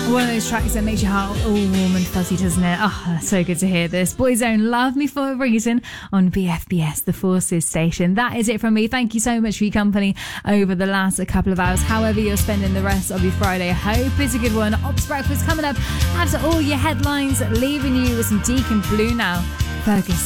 One of those tracks that makes your heart all warm and fuzzy, doesn't it? Oh, so good to hear this. Boyzone, Love Me For A Reason on BFBS, the Forces station. That is it from me. Thank you so much for your company over the last couple of hours. However you're spending the rest of your Friday, I hope it's a good one. Ops Breakfast coming up after all your headlines, leaving you with some Deacon Blue now. Fergus.